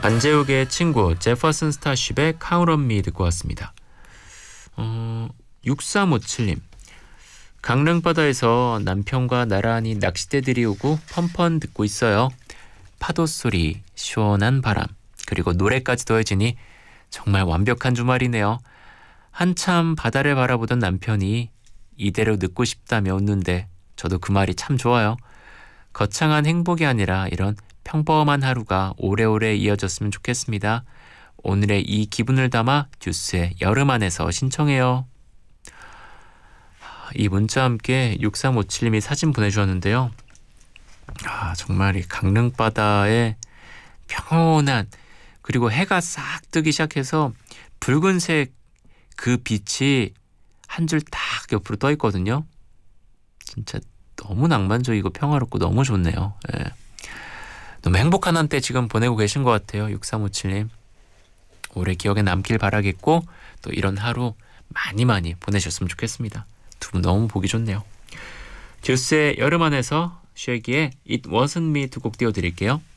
안재욱의 친구 제퍼슨 스타쉽의 Count on Me 듣고 왔습니다. 6357님. 강릉바다에서 남편과 나란히 낚싯대들이 오고 펀펀 듣고 있어요. 파도 소리, 시원한 바람, 그리고 노래까지 더해지니 정말 완벽한 주말이네요. 한참 바다를 바라보던 남편이 이대로 늙고 싶다며 웃는데 저도 그 말이 참 좋아요. 거창한 행복이 아니라 이런 평범한 하루가 오래오래 이어졌으면 좋겠습니다. 오늘의 이 기분을 담아 듀스의 여름 안에서 신청해요. 이 문자와 함께 6357님이 사진 보내주셨는데요. 정말 이 강릉바다의 평온한, 그리고 해가 싹 뜨기 시작해서 붉은색 그 빛이 한 줄 딱 옆으로 떠 있거든요. 진짜 너무 낭만적이고 평화롭고 너무 좋네요. 예. 너무 행복한 한때 지금 보내고 계신 것 같아요. 6357님. 올해 기억에 남길 바라겠고 또 이런 하루 많이 보내셨으면 좋겠습니다. 두 분 너무 보기 좋네요. 듀스의 여름 안에서 쉐기의 It Wasn't Me 두 곡 띄워드릴게요.